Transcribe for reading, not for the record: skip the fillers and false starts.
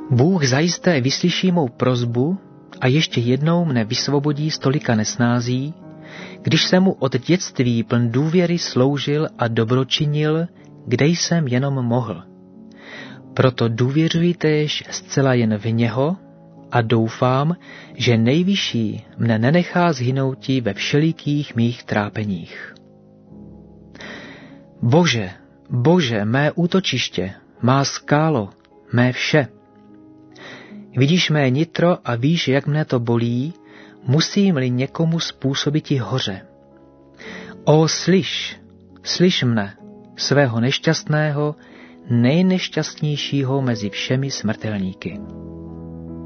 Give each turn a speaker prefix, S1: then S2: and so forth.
S1: Bůh zajisté vyslyší mou prosbu a ještě jednou mne vysvobodí z tolika nesnází, když jsem mu od dětství pln důvěry sloužil a dobročinil, kde jsem jenom mohl. Proto důvěřuji též zcela jen v něho a doufám, že nejvyšší mne nenechá zhynouti ve všelikých mých trápeních. Bože, Bože, mé útočiště, má skálo, mé vše. Vidíš mé nitro a víš, jak mne to bolí, musím-li někomu způsobiti hoře. O, slyš mne, svého nešťastného, nejnešťastnějšího mezi všemi smrtelníky.